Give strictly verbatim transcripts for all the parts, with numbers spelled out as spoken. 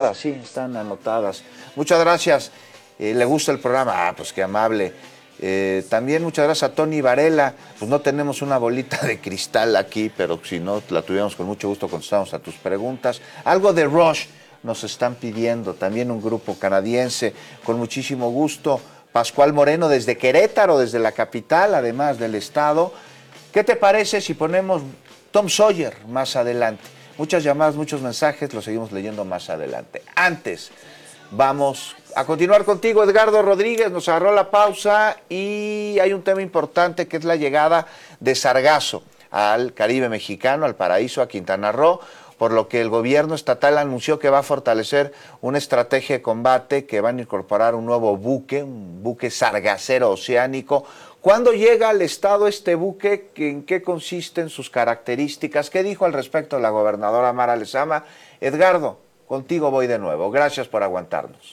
anotadas, sí, están anotadas. Muchas gracias. Eh, ¿Le gusta el programa? Ah, pues qué amable. Eh, también muchas gracias a Tony Varela. Pues no tenemos una bolita de cristal aquí, pero si no la tuviéramos con mucho gusto contestamos a tus preguntas. Algo de Rush nos están pidiendo, también un grupo canadiense, con muchísimo gusto. Pascual Moreno desde Querétaro, desde la capital, además del estado. ¿Qué te parece si ponemos Tom Sawyer más adelante? Muchas llamadas, muchos mensajes, los seguimos leyendo más adelante. Antes, vamos a continuar contigo, Edgardo Rodríguez, nos agarró la pausa y hay un tema importante que es la llegada de sargazo al Caribe mexicano, al Paraíso, a Quintana Roo, por lo que el gobierno estatal anunció que va a fortalecer una estrategia de combate, que van a incorporar un nuevo buque, un buque sargacero oceánico. ¿Cuándo llega al estado este buque? ¿En qué consisten sus características? ¿Qué dijo al respecto la gobernadora Mara Lezama? Edgardo, contigo voy de nuevo. Gracias por aguantarnos.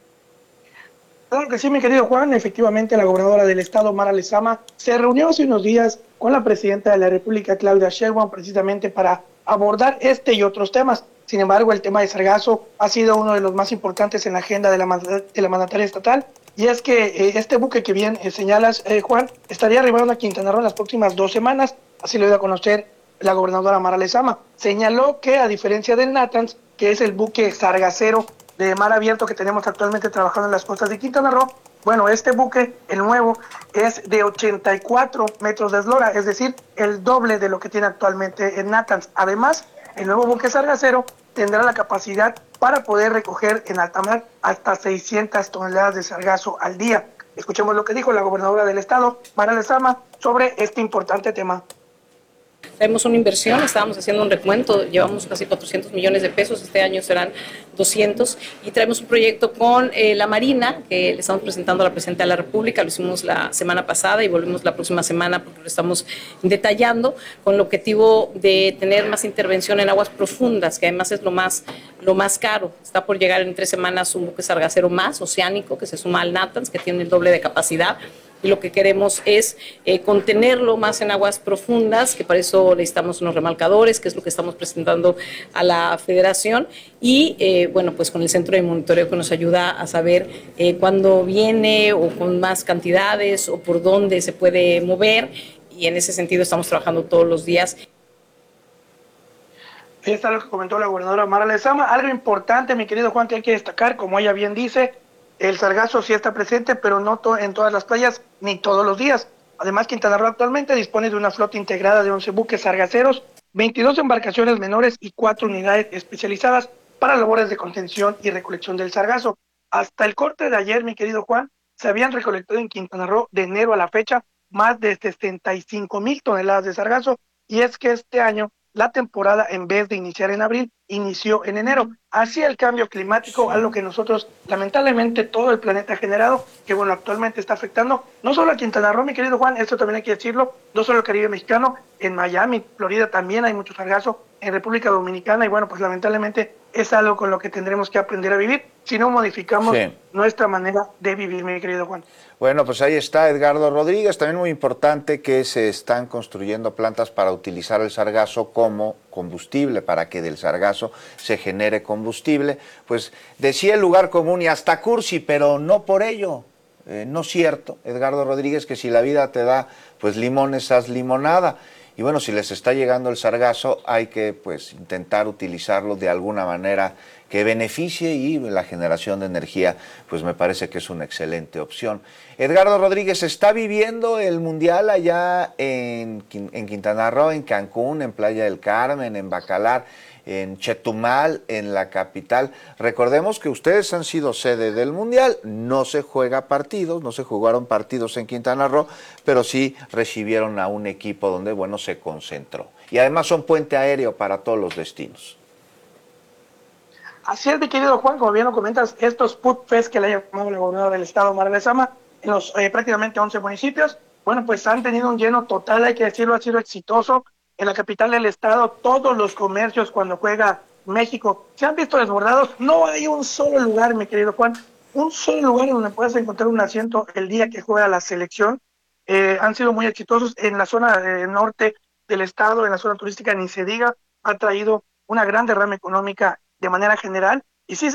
Claro que sí, mi querido Juan. Efectivamente, la gobernadora del estado, Mara Lezama, se reunió hace unos días con la presidenta de la República, Claudia Sheinbaum, precisamente para abordar este y otros temas. Sin embargo, el tema de sargazo ha sido uno de los más importantes en la agenda de la, de la mandataria estatal, y es que eh, este buque que bien eh, señalas, eh, Juan, estaría arribando a Quintana Roo en las próximas dos semanas, así lo dio a conocer la gobernadora Mara Lezama. Señaló que, a diferencia del Natanz, que es el buque sargacero de mar abierto que tenemos actualmente trabajando en las costas de Quintana Roo, bueno, este buque, el nuevo, es de ochenta y cuatro metros de eslora, es decir, el doble de lo que tiene actualmente el Natanz. Además, el nuevo buque sargacero tendrá la capacidad para poder recoger en alta mar hasta seiscientas toneladas de sargazo al día. Escuchemos lo que dijo la gobernadora del estado, Mara Lezama, sobre este importante tema. Tenemos una inversión, estábamos haciendo un recuento, llevamos casi cuatrocientos millones de pesos, este año serán doscientos, y traemos un proyecto con eh, la Marina, que le estamos presentando a la Presidenta de la República, lo hicimos la semana pasada y volvemos la próxima semana porque lo estamos detallando, con el objetivo de tener más intervención en aguas profundas, que además es lo más, lo más caro. Está por llegar en tres semanas un buque sargacero más, oceánico, que se suma al Natanz, que tiene el doble de capacidad. Y lo que queremos es eh, contenerlo más en aguas profundas, que para eso necesitamos unos remolcadores, que es lo que estamos presentando a la Federación, y eh, bueno, pues con el centro de monitoreo que nos ayuda a saber eh, cuándo viene o con más cantidades o por dónde se puede mover, y en ese sentido estamos trabajando todos los días. Ahí está lo que comentó la gobernadora Mara Lezama. Algo importante, mi querido Juan, que hay que destacar, como ella bien dice, el sargazo sí está presente, pero no to en todas las playas ni todos los días. Además, Quintana Roo actualmente dispone de una flota integrada de once buques sargaceros, veintidós embarcaciones menores y cuatro unidades especializadas para labores de contención y recolección del sargazo. Hasta el corte de ayer, mi querido Juan, se habían recolectado en Quintana Roo de enero a la fecha más de sesenta y cinco mil toneladas de sargazo, y es que este año la temporada, en vez de iniciar en abril, inició en enero. Así el cambio climático, algo que nosotros, lamentablemente, todo el planeta ha generado, que bueno, actualmente está afectando no solo a Quintana Roo, mi querido Juan, esto también hay que decirlo, no solo el Caribe mexicano, en Miami, Florida también hay mucho sargazo, en República Dominicana, y bueno, pues lamentablemente es algo con lo que tendremos que aprender a vivir si no modificamos sí. nuestra manera de vivir, mi querido Juan. Bueno, pues ahí está Edgardo Rodríguez. También muy importante que se están construyendo plantas para utilizar el sargazo como combustible, para que del sargazo se genere combustible. Pues decía el lugar común y hasta cursi, pero no por ello. Eh, no es cierto, Edgardo Rodríguez, que si la vida te da pues limones, haz limonada. Y bueno, si les está llegando el sargazo, hay que pues intentar utilizarlo de alguna manera que beneficie, y la generación de energía pues me parece que es una excelente opción. Edgardo Rodríguez, ¿está viviendo el Mundial allá en, en Quintana Roo, en Cancún, en Playa del Carmen, en Bacalar, en Chetumal, en la capital? Recordemos que ustedes han sido sede del Mundial, no se juega partidos, no se jugaron partidos en Quintana Roo, pero sí recibieron a un equipo donde, bueno, se concentró. Y además son puente aéreo para todos los destinos. Así es, mi querido Juan, como bien lo comentas, estos Put Fest que le ha llamado la gobernadora del estado, Mara Lezama, en los eh, prácticamente once municipios, bueno, pues han tenido un lleno total, hay que decirlo, ha sido exitoso. En la capital del estado, todos los comercios cuando juega México se han visto desbordados. No hay un solo lugar, mi querido Juan, un solo lugar donde puedas encontrar un asiento el día que juega la selección. Eh, han sido muy exitosos en la zona eh, norte del estado, en la zona turística, ni se diga, ha traído una gran derrama económica de manera general, y sí